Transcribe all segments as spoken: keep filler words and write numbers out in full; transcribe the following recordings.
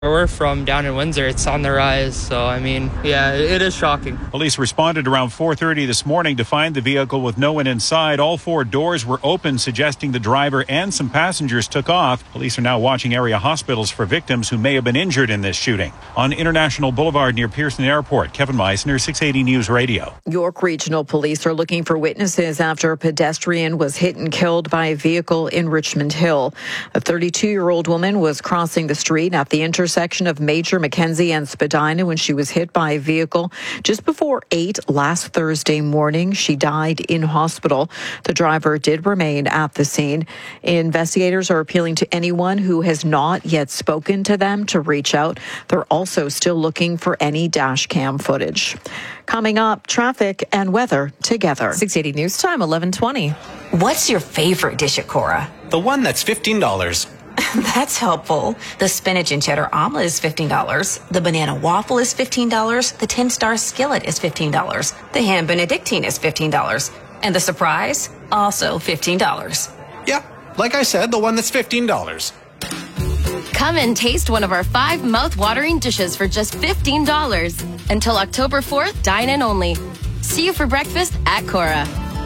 Where we're from, down in Windsor, it's on the rise. So, I mean, yeah, it is shocking. Police responded around four thirty this morning to find the vehicle with no one inside. All four doors were open, suggesting the driver and some passengers took off. Police are now watching area hospitals for victims who may have been injured in this shooting. On International Boulevard near Pearson Airport, Kevin Meisner, six eighty News Radio. York Regional Police are looking for witnesses after a pedestrian was hit and killed by a vehicle in Richmond Hill. A thirty-two-year-old woman was crossing the street at the intersection section of Major, Mackenzie and Spadina when she was hit by a vehicle just before eight last Thursday morning. She died in hospital. The driver did remain at the scene. Investigators are appealing to anyone who has not yet spoken to them to reach out. They're also still looking for any dash cam footage. Coming up, traffic and weather together. six eighty News Time, eleven twenty. What's your favorite dish at Cora? The one that's fifteen dollars. That's helpful. The spinach and cheddar omelet is fifteen dollars. The banana waffle is fifteen dollars. The ten-star skillet is fifteen dollars. The ham benedictine is fifteen dollars. And the surprise, also fifteen dollars. Yeah, like I said, the one that's fifteen dollars. Come and taste one of our five mouth-watering dishes for just fifteen dollars. Until October fourth, dine in only. See you for breakfast at Cora.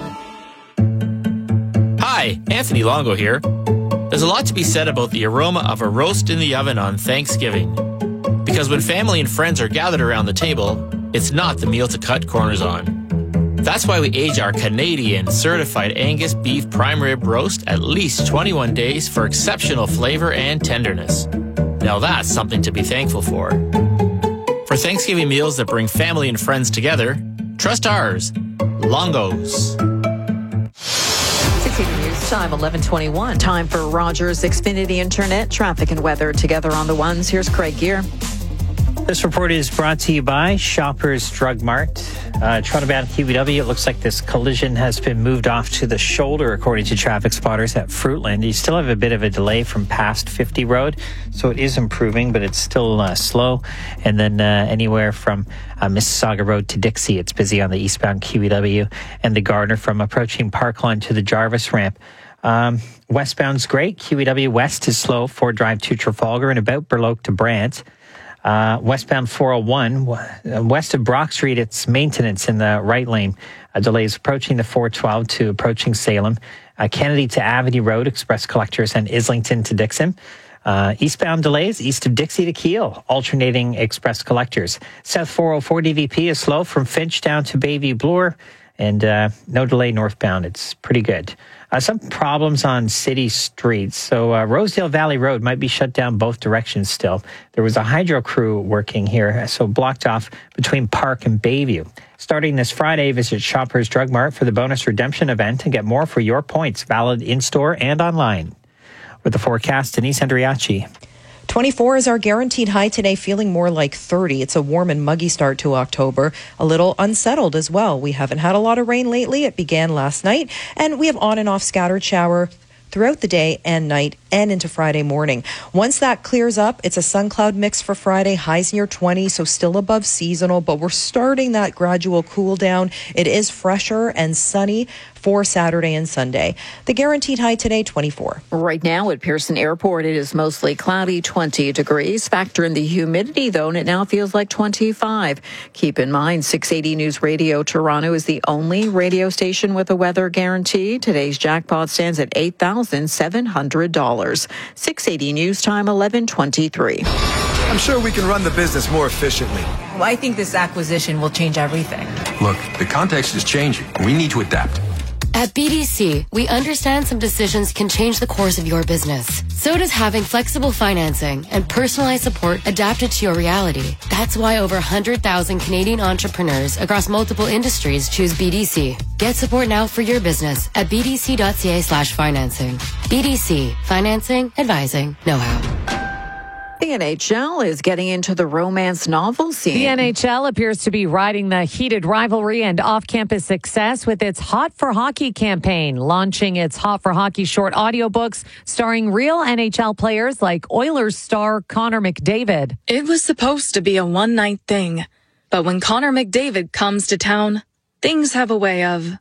Hi, Anthony Longo here. There's a lot to be said about the aroma of a roast in the oven on Thanksgiving. Because when family and friends are gathered around the table, it's not the meal to cut corners on. That's why we age our Canadian certified Angus beef prime rib roast at least twenty-one days for exceptional flavor and tenderness. Now that's something to be thankful for. For Thanksgiving meals that bring family and friends together, trust ours, Longo's. News Time, eleven twenty-one. Time for Rogers Xfinity Internet traffic and weather together on the ones. Here's Craig Gear. This report is brought to you by Shoppers Drug Mart. Uh, Toronto bound Q B W, it looks like this collision has been moved off to the shoulder, according to traffic spotters at Fruitland. You still have a bit of a delay from past fifty Road, so it is improving, but it's still uh, slow. And then uh, anywhere from uh, Mississauga Road to Dixie, it's busy on the eastbound Q B W, and the Gardner from approaching Parkline to the Jarvis ramp. Um, westbound's great. Q B W West is slow. Ford Drive to Trafalgar and about Burloak to Brant. Uh, westbound four oh one, west of Brock Street, it's maintenance in the right lane. Uh, delays approaching the four twelve to approaching Salem. Uh, Kennedy to Avenue Road, Express Collectors, and Islington to Dixon. Uh, eastbound delays, east of Dixie to Kiel, alternating Express Collectors. South four oh four D V P is slow from Finch down to Bayview Bloor, and uh, no delay northbound. It's pretty good. Uh, some problems on city streets. So uh, Rosedale Valley Road might be shut down both directions still. There was a hydro crew working here, so blocked off between Park and Bayview. Starting this Friday, visit Shoppers Drug Mart for the bonus redemption event and get more for your points, valid in-store and online. With the forecast, Denise Andriachi. twenty-four is our guaranteed high today, feeling more like thirty. It's a warm and muggy start to October, a little unsettled as well. We haven't had a lot of rain lately. It began last night, and we have on and off scattered shower throughout the day and night and into Friday morning. Once that clears up, it's a sun cloud mix for Friday, highs near twenty, so still above seasonal, but we're starting that gradual cool down. It is fresher and sunny for Saturday and Sunday. The guaranteed high today, twenty-four. Right now at Pearson Airport, it is mostly cloudy, twenty degrees. Factor in the humidity, though, and it now feels like twenty-five. Keep in mind, six eighty News Radio Toronto is the only radio station with a weather guarantee. Today's jackpot stands at eight thousand seven hundred dollars. six eighty News Time, eleven twenty-three. I'm sure we can run the business more efficiently. Well, I think this acquisition will change everything. Look, the context is changing. We need to adapt. At B D C, we understand some decisions can change the course of your business. So does having flexible financing and personalized support adapted to your reality. That's why over one hundred thousand Canadian entrepreneurs across multiple industries choose B D C. Get support now for your business at bdc.ca slash financing. B D C, financing, advising, know-how. The N H L is getting into the romance novel scene. The N H L appears to be riding the heated rivalry and off-campus success with its Hot for Hockey campaign, launching its Hot for Hockey short audiobooks starring real N H L players like Oilers star Connor McDavid. It was supposed to be a one-night thing, but when Connor McDavid comes to town, things have a way of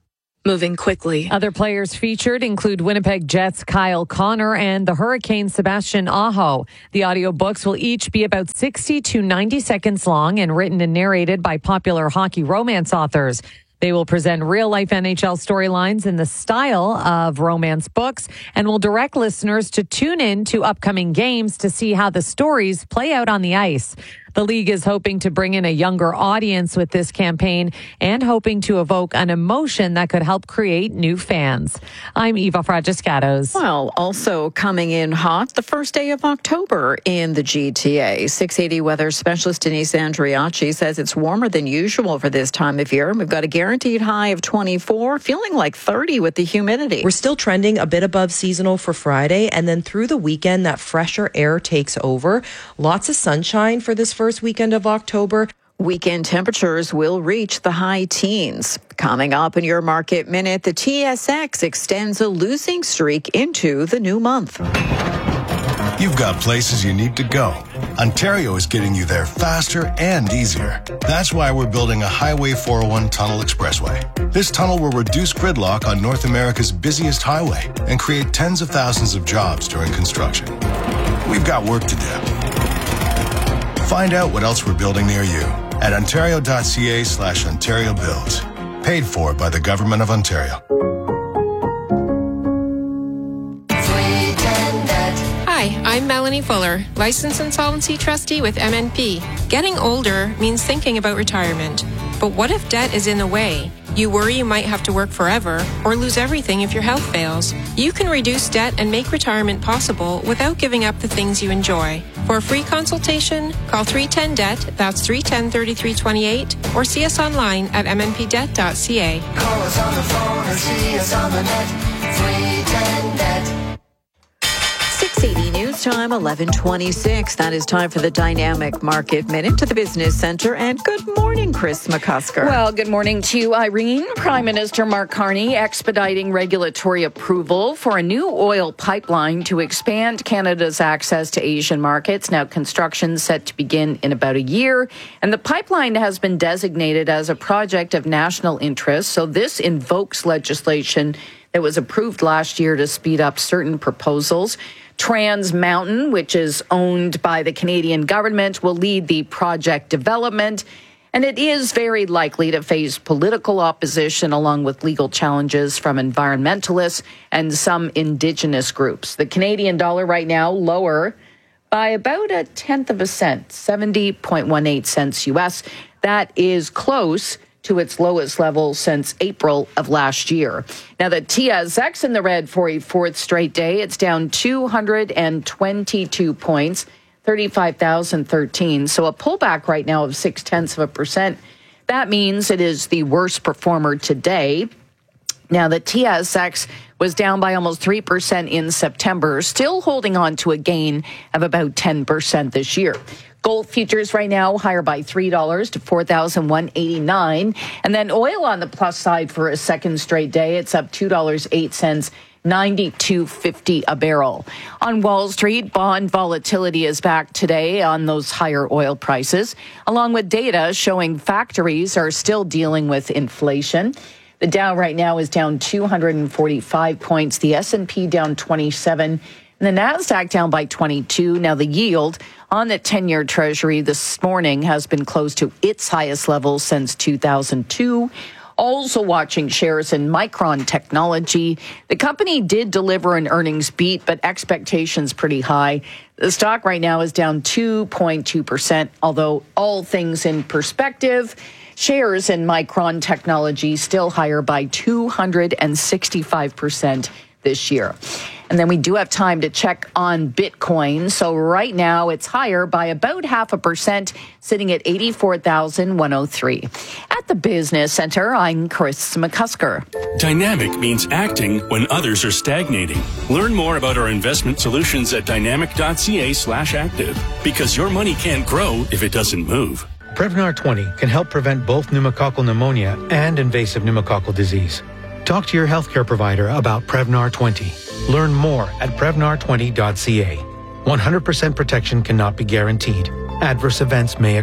moving quickly. Other players featured include Winnipeg Jets' Kyle Connor and the Hurricanes' Sebastian Aho. The audiobooks will each be about sixty to ninety seconds long and written and narrated by popular hockey romance authors. They will present real-life N H L storylines in the style of romance books and will direct listeners to tune in to upcoming games to see how the stories play out on the ice. The league is hoping to bring in a younger audience with this campaign and hoping to evoke an emotion that could help create new fans. I'm Eva Fragiscatos. Well, also coming in hot, the first day of October in the G T A. six eighty weather specialist Denise Andriachi says it's warmer than usual for this time of year. We've got a guaranteed high of twenty-four, feeling like thirty with the humidity. We're still trending a bit above seasonal for Friday, and then through the weekend, that fresher air takes over. Lots of sunshine for this first weekend of October. Weekend temperatures will reach the high teens. Coming up in your Market Minute, the T S X extends a losing streak into the new month. You've got places you need to go. Ontario is getting you there faster and easier. That's why we're building a Highway four oh one Tunnel Expressway. This tunnel will reduce gridlock on North America's busiest highway and create tens of thousands of jobs during construction. We've got work to do. Find out what else we're building near you at ontario.ca slash Ontario Builds. Paid for by the Government of Ontario. Hi, I'm Melanie Fuller, Licensed Insolvency Trustee with M N P. Getting older means thinking about retirement. But what if debt is in the way? You worry you might have to work forever or lose everything if your health fails. You can reduce debt and make retirement possible without giving up the things you enjoy. For a free consultation, call three one zero D E B T, that's three one zero, three three two eight, or see us online at m n p debt dot c a. Call us on the phone or see us on the net, three one zero D E B T. six eighty News Time, eleven twenty-six. That is time for the Dynamic Market Minute to the Business Center. And good morning, Chris McCusker. Well, good morning to you, Irene. Prime Minister Mark Carney expediting regulatory approval for a new oil pipeline to expand Canada's access to Asian markets. Now, construction set to begin in about a year. And the pipeline has been designated as a project of national interest. So this invokes legislation that was approved last year to speed up certain proposals. Trans Mountain, which is owned by the Canadian government, will lead the project development, and it is very likely to face political opposition along with legal challenges from environmentalists and some Indigenous groups. The Canadian dollar right now lower by about a tenth of a cent, seventy point one eight cents U S. That is close to its lowest level since April of last year. Now, the T S X in the red for a fourth straight day. It's down two hundred twenty-two points, thirty-five thousand thirteen. So a pullback right now of six tenths of a percent. That means it is the worst performer today. Now, the T S X was down by almost three percent in September, still holding on to a gain of about ten percent this year. Gold futures right now higher by three dollars to four thousand one hundred eighty-nine dollars. And then oil on the plus side for a second straight day. It's up two dollars and eight cents, ninety-two fifty a barrel. On Wall Street, bond volatility is back today on those higher oil prices, along with data showing factories are still dealing with inflation. The Dow right now is down two hundred forty-five points. The S and P down twenty-seven. And the NASDAQ down by twenty-two. Now, the yield on the ten-year Treasury this morning has been close to its highest level since two thousand two. Also watching shares in Micron Technology. The company did deliver an earnings beat, but expectations pretty high. The stock right now is down two point two percent, although all things in perspective, shares in Micron Technology still higher by two hundred sixty-five percent this year. And then we do have time to check on Bitcoin. So right now it's higher by about half a percent, sitting at eighty-four thousand one hundred three. At the Business Center, I'm Chris McCusker. Dynamic means acting when others are stagnating. Learn more about our investment solutions at dynamic.ca slash active, because your money can't grow if it doesn't move. Prevnar twenty can help prevent both pneumococcal pneumonia and invasive pneumococcal disease. Talk to your healthcare provider about Prevnar twenty. Learn more at prevnar twenty dot c a. one hundred percent protection cannot be guaranteed. Adverse events may occur.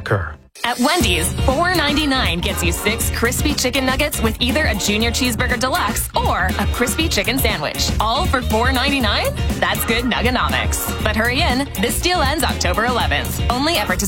At Wendy's, four ninety-nine gets you six crispy chicken nuggets with either a junior cheeseburger deluxe or a crispy chicken sandwich. All for four ninety-nine? That's good Nugganomics. But hurry in, this deal ends October eleventh. Only at participating